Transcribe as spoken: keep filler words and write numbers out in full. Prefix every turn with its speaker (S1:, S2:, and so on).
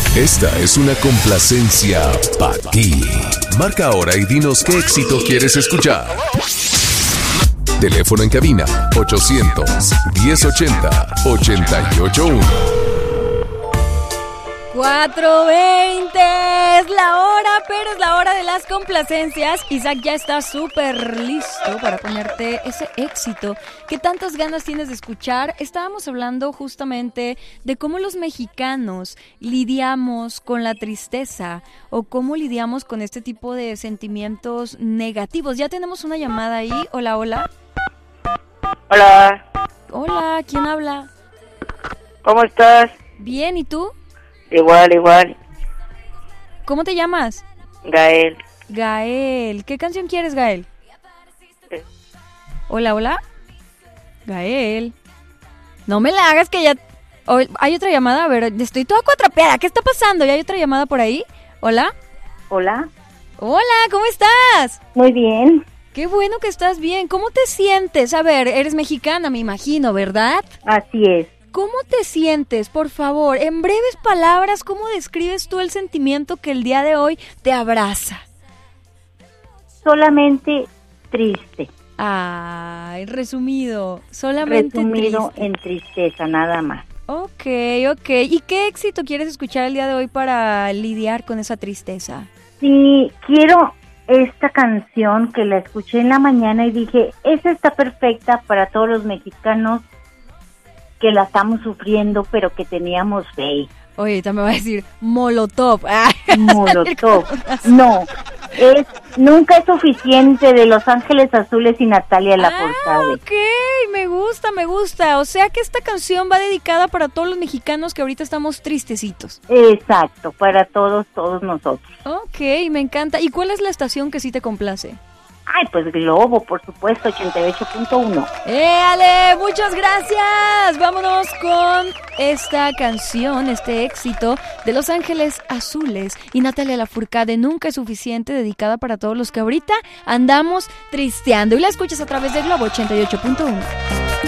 S1: Esta es una complacencia para ti. Marca ahora y dinos qué éxito quieres escuchar. Teléfono en cabina ochocientos, diez ochenta, ochenta y ocho uno.
S2: cuatro veinte es la hora, pero es la hora de las complacencias. Isaac ya está súper listo para ponerte ese éxito que tantas ganas tienes de escuchar. Estábamos hablando justamente de cómo los mexicanos lidiamos con la tristeza o cómo lidiamos con este tipo de sentimientos negativos. Ya tenemos una llamada ahí. Hola, hola.
S3: Hola.
S2: Hola, ¿quién habla?
S3: ¿Cómo estás?
S2: Bien, ¿y tú?
S3: Igual, igual.
S2: ¿Cómo te llamas?
S3: Gael.
S2: Gael. ¿Qué canción quieres, Gael?
S3: Eh.
S2: Hola, hola. Gael. No me la hagas que ya... Oh, ¿hay otra llamada? A ver, estoy toda cuatrapeada. ¿Qué está pasando? ¿Ya hay otra llamada por ahí? ¿Hola?
S4: Hola.
S2: Hola, ¿cómo estás?
S4: Muy bien.
S2: Qué bueno que estás bien. ¿Cómo te sientes? A ver, eres mexicana, me imagino, ¿verdad?
S4: Así es.
S2: ¿Cómo te sientes? Por favor, en breves palabras, ¿cómo describes tú el sentimiento que el día de hoy te abraza?
S4: Solamente triste.
S2: Ay, resumido, solamente
S4: Resumido
S2: triste.
S4: en tristeza, nada más.
S2: Ok, ok. ¿Y qué éxito quieres escuchar el día de hoy para lidiar con esa tristeza?
S4: Sí, quiero esta canción que la escuché en la mañana y dije, esa está perfecta para todos los mexicanos que la estamos sufriendo, pero que teníamos fe.
S2: Oye, ahorita me va a decir Molotov. Ay,
S4: Molotov. No, es Nunca es suficiente, de Los Ángeles Azules y Natalia Lafourcade.
S2: Ah, ok, me gusta, me gusta. O sea que esta canción va dedicada para todos los mexicanos que ahorita estamos tristecitos.
S4: Exacto, para todos, todos nosotros.
S2: Ok, me encanta. ¿Y cuál es la estación que sí te complace?
S4: Ay, pues Globo, por supuesto, ochenta y ocho punto uno.
S2: ¡Éale! ¡Muchas gracias! Vámonos con esta canción, este éxito de Los Ángeles Azules y Natalia Lafourcade, Nunca es suficiente, dedicada para todos los que ahorita andamos tristeando. Y la escuchas a través de Globo ochenta y ocho punto uno.